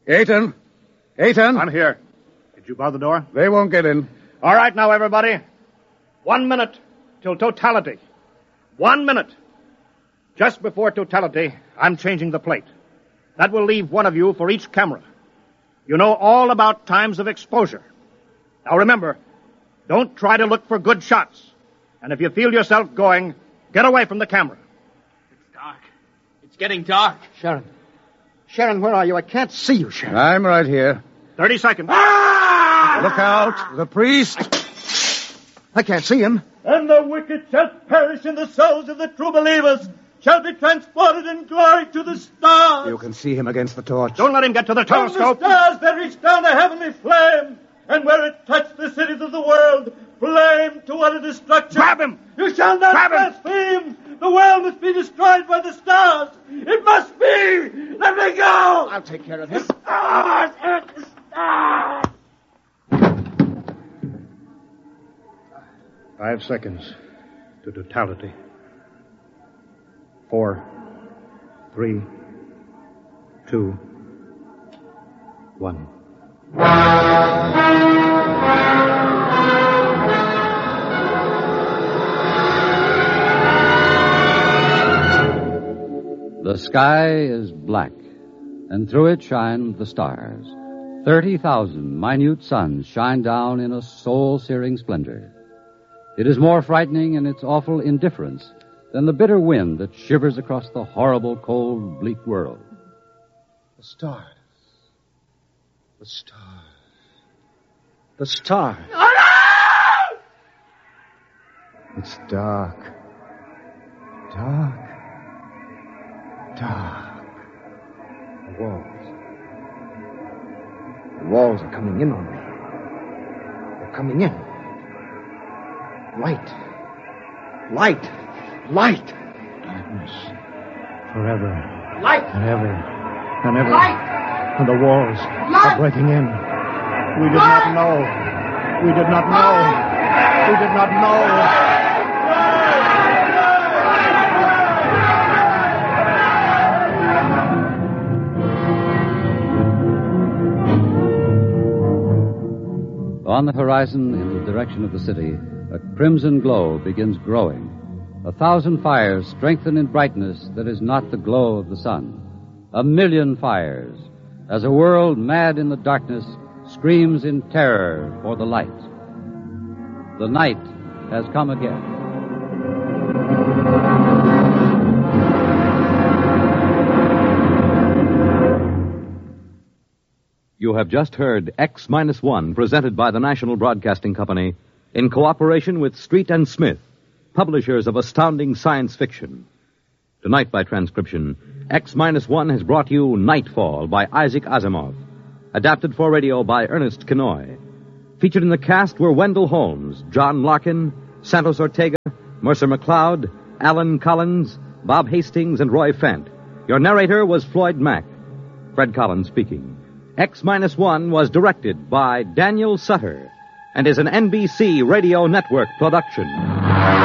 Aiton! Aiton! I'm here. Did you bar the door? They won't get in. All right, now, everybody. 1 minute till totality. 1 minute. Just before totality, I'm changing the plate. That will leave one of you for each camera. You know all about times of exposure. Now remember, don't try to look for good shots. And if you feel yourself going, get away from the camera. It's dark. It's getting dark. Sharon. Sharon, where are you? I can't see you, Sharon. I'm right here. 30 seconds. Look out! The priest! I can't see him. And the wicked shall perish, and the souls of the true believers shall be transported in glory to the stars. You can see him against the torch. Don't let him get to the From the telescope. stars there reached down a heavenly flame, and where it touched the cities of the world, flame to utter destruction. Grab him! You shall not Grab him! blaspheme! The world must be destroyed by the stars! It must be! Let me go! I'll take care of him. Stars! The stars! 5 seconds to totality. 4, 3, 2, 1. The sky is black, and through it shine the stars. 30,000 minute suns shine down in a soul-searing splendor. It is more frightening in its awful indifference than the bitter wind that shivers across the horrible, cold, bleak world. The stars. The stars. The stars. It's dark. Dark. Dark. The walls. The walls are coming in on me. They're coming in. Light. Light. Light. Darkness. Forever. Light! And ever. And ever. Light! And the walls are breaking in. We did not know. We did not know. We did not know. On the horizon, in the direction of the city, a crimson glow begins growing. 1,000 fires strengthen in brightness that is not the glow of the sun. 1,000,000 fires, as a world mad in the darkness screams in terror for the light. The night has come again. You have just heard X-1, presented by the National Broadcasting Company in cooperation with Street and Smith, publishers of astounding science fiction. Tonight, by transcription, X-1 has brought you Nightfall by Isaac Asimov, adapted for radio by Ernest Kinoy. Featured in the cast were Wendell Holmes, John Larkin, Santos Ortega, Mercer McLeod, Alan Collins, Bob Hastings, and Roy Fent. Your narrator was Floyd Mack. Fred Collins speaking. X-1 was directed by Daniel Sutter and is an NBC Radio Network production.